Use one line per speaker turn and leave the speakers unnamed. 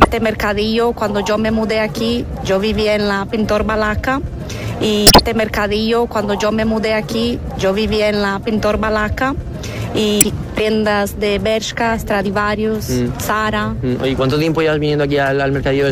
este mercadillo, cuando yo me mudé aquí, yo vivía en la Pintor Balaca. Y este mercadillo, cuando yo me mudé aquí, yo vivía en la Pintor Balaca. Y prendas de Bershka, Stradivarius, Zara.
¿Y cuánto tiempo llevas viniendo aquí al mercadillo